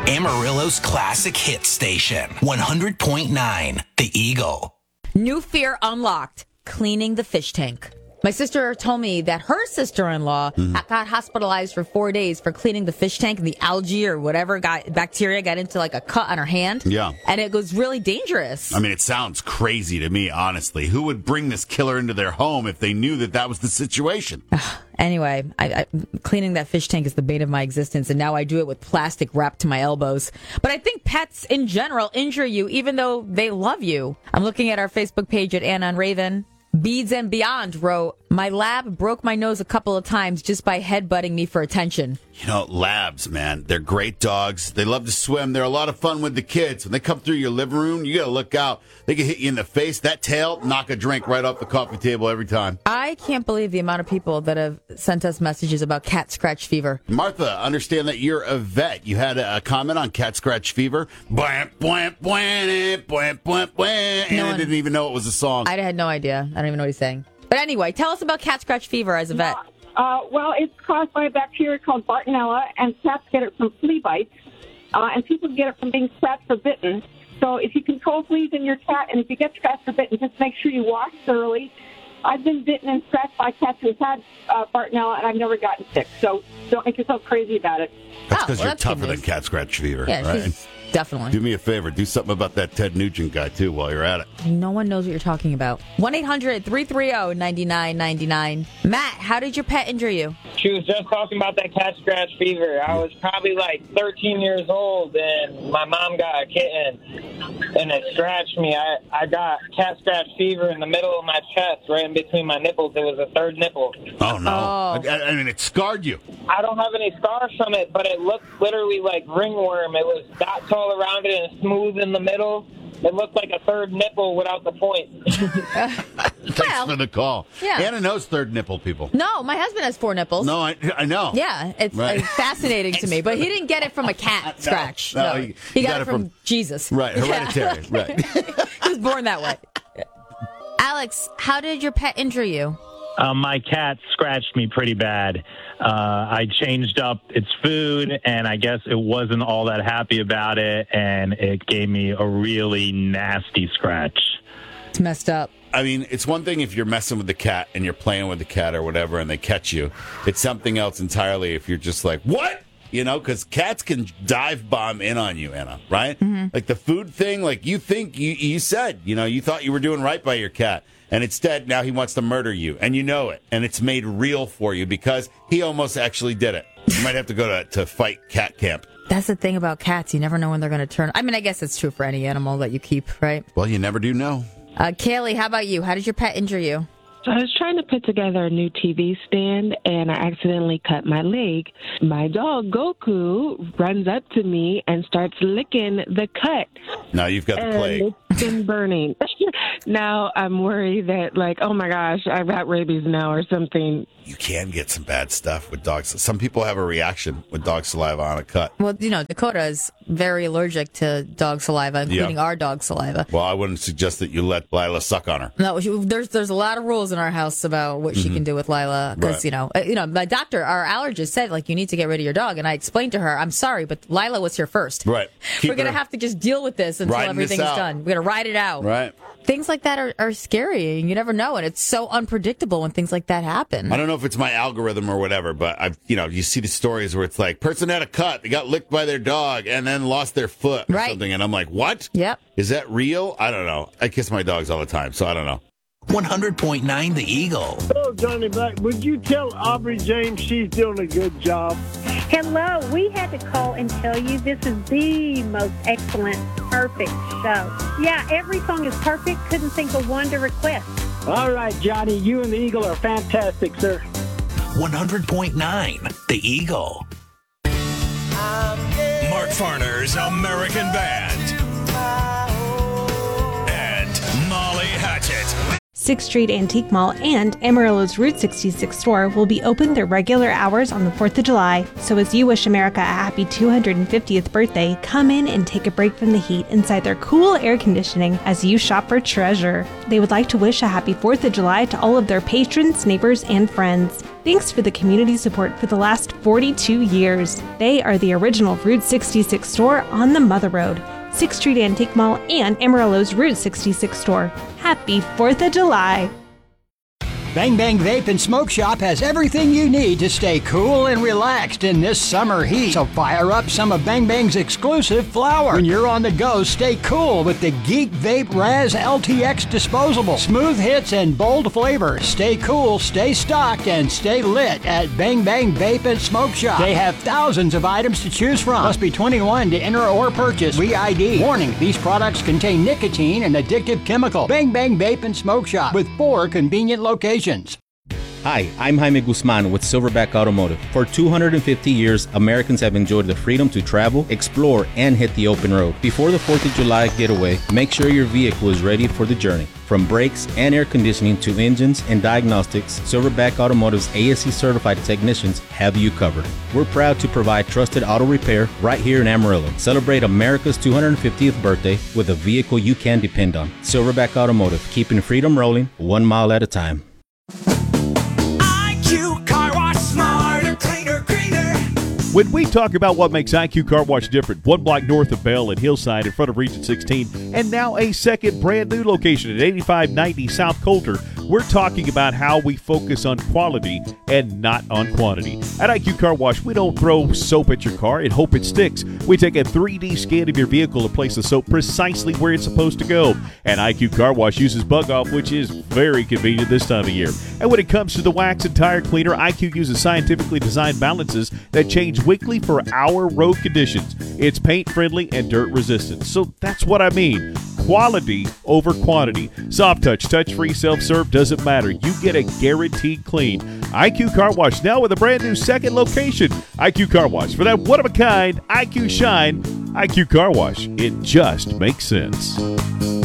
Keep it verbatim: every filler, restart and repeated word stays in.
Amarillo's classic hit station, one hundred point nine, The Eagle. New fear unlocked, cleaning the fish tank. My sister told me that her sister-in-law mm-hmm. got hospitalized for four days for cleaning the fish tank, and the algae or whatever got bacteria got into like a cut on her hand. Yeah. And it was really dangerous. I mean, it sounds crazy to me, honestly. Who would bring this killer into their home if they knew that that was the situation? Anyway, I, I, cleaning that fish tank is the bane of my existence, and now I do it with plastic wrapped to my elbows. But I think pets in general injure you even though they love you. I'm looking at our Facebook page at Anna and Raven. Beads and Beyond wrote, my lab broke my nose a couple of times just by headbutting me for attention. You know, labs, man, they're great dogs. They love to swim. They're a lot of fun with the kids. When they come through your living room, you got to look out. They can hit you in the face. That tail, knock a drink right off the coffee table every time. I can't believe the amount of people that have sent us messages about cat scratch fever. Martha, understand that you're a vet. You had a, a comment on cat scratch fever. Bwamp, bwamp, bwamp, bwamp, bwamp, bwamp. And I didn't even know it was a song. I had no idea. I don't even know what he's saying. But anyway, tell us about cat scratch fever as a vet. Uh, well, it's caused by a bacteria called Bartonella, and cats get it from flea bites, uh, and people get it from being scratched or bitten. So if you control fleas in your cat, and if you get scratched or bitten, just make sure you wash thoroughly. I've been bitten and scratched by cats who've had uh, Bartonella, and I've never gotten sick. So don't make yourself crazy about it. That's because oh, well, you're tougher than cat scratch fever. Yeah, right? she's definitely. Do me a favor. Do something about that Ted Nugent guy, too, while you're at it. No one knows what you're talking about. one eight hundred three three zero nine nine nine nine. Matt, how did your pet injure you? She was just talking about that cat scratch fever. I was probably like thirteen years old, and my mom got a kitten, and it scratched me. I, I got cat scratch fever in the middle of my chest, right in between my nipples. It was a third nipple. Oh, no. Oh. I, I mean, it scarred you. I don't have any scars from it, but it looked literally like ringworm. It was dots all around it and smooth in the middle. It looked like a third nipple without the point. Thanks well, for the call. Yeah. Anna knows third nipple people. No, my husband has four nipples. No, I, I know. Yeah, it's right. uh, fascinating to me. But he didn't get it from a cat no, scratch. No, No, he, he, got, got it from, from Jesus. Right, hereditary. Yeah. Right. He was born that way. Alex, how did your pet injure you? Uh, my cat scratched me pretty bad. Uh, I changed up its food, and I guess it wasn't all that happy about it, and it gave me a really nasty scratch. It's messed up. I mean, it's one thing if you're messing with the cat and you're playing with the cat or whatever and they catch you. It's something else entirely if you're just like, what? You know, because cats can dive bomb in on you, Anna, right? Mm-hmm. Like the food thing, like you think, you, you said, you know, you thought you were doing right by your cat. And instead, now he wants to murder you, and you know it. And it's made real for you because he almost actually did it. You might have to go to, to fight cat camp. That's the thing about cats. You never know when they're going to turn. I mean, I guess it's true for any animal that you keep, right? Well, you never do know. Uh, Kaylee, how about you? How did your pet injure you? So I was trying to put together a new T V stand, and I accidentally cut my leg. My dog, Goku, runs up to me and starts licking the cut. Now you've got the and plague. It's been burning. Now I'm worried that, like, oh, my gosh, I've got rabies now or something. You can get some bad stuff with dogs. Some people have a reaction with dog saliva on a cut. Well, you know, Dakota is very allergic to dog saliva, including yeah. our dog saliva. Well, I wouldn't suggest that you let Lila suck on her. No, there's there's a lot of rules in our house about what she mm-hmm. can do with Lila because right. you know, you know, my doctor, our allergist said like you need to get rid of your dog, and I explained to her, I'm sorry, but Lila was here first. Right. Keep We're gonna have to just deal with this until everything's done. We're gonna ride it out. Right. Things like that are, are scary, and you never know, and it's so unpredictable when things like that happen. I don't know if it's my algorithm or whatever, but I've you know you see the stories where it's like person had a cut, they got licked by their dog, and then lost their foot or right. something, and I'm like, what? Yep. Is that real? I don't know. I kiss my dogs all the time, so I don't know. one hundred point nine The Eagle. Hello, Johnny Black. Would you tell Aubrey James she's doing a good job? Hello. We had to call and tell you this is the most excellent, perfect show. Yeah, every song is perfect. Couldn't think of one to request. All right, Johnny. You and the Eagle are fantastic, sir. one hundred point nine The Eagle. Mark Farner's American Band. And Molly Hatchet. sixth Street Antique Mall and Amarillo's Route sixty-six store will be open their regular hours on the fourth of July. So as you wish America a happy two hundred fiftieth birthday, come in and take a break from the heat inside their cool air conditioning as you shop for treasure. They would like to wish a happy fourth of July to all of their patrons, neighbors, and friends. Thanks for the community support for the last forty-two years. They are the original Route sixty-six store on the Mother Road, sixth Street Antique Mall, and Amarillo's Route sixty-six store. Happy fourth of July! Bang Bang Vape and Smoke Shop has everything you need to stay cool and relaxed in this summer heat. So fire up some of Bang Bang's exclusive flower. When you're on the go, stay cool with the Geek Vape Raz L T X disposable. Smooth hits and bold flavors. Stay cool, stay stocked, and stay lit at Bang Bang Vape and Smoke Shop. They have thousands of items to choose from. Must be twenty-one to enter or purchase. We I D. Warning, these products contain nicotine and addictive chemical. Bang Bang Vape and Smoke Shop with four convenient locations. Hi, I'm Jaime Guzman with Silverback Automotive. For two hundred fifty years, Americans have enjoyed the freedom to travel, explore, and hit the open road. Before the fourth of July getaway, make sure your vehicle is ready for the journey. From brakes and air conditioning to engines and diagnostics, Silverback Automotive's A S E certified technicians have you covered. We're proud to provide trusted auto repair right here in Amarillo. Celebrate America's two hundred fiftieth birthday with a vehicle you can depend on. Silverback Automotive, keeping freedom rolling one mile at a time. I Q Car Wash, smarter, cleaner, greener. When we talk about what makes I Q Car Wash different, one block north of Bell and Hillside in front of Region sixteen, and now a second brand new location at eighty-five ninety South Coulter, we're talking about how we focus on quality and not on quantity. At I Q Car Wash, we don't throw soap at your car and hope it sticks. We take a three D scan of your vehicle and place the soap precisely where it's supposed to go. And I Q Car Wash uses Bug Off, which is very convenient this time of year. And when it comes to the wax and tire cleaner, I Q uses scientifically designed balances that change weekly for our road conditions. It's paint friendly and dirt resistant. So that's what I mean. Quality over quantity. Soft touch, touch-free, self-serve, doesn't matter. You get a guaranteed clean. I Q Car Wash now with a brand new second location. I Q Car Wash. For that one-of-a-kind I Q shine, I Q Car Wash. It just makes sense.